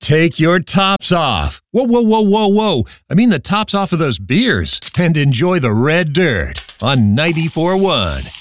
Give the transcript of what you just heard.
Take your tops off. Whoa, whoa, whoa, whoa, whoa. I mean the tops off of those beers. And enjoy the red dirt on 94.1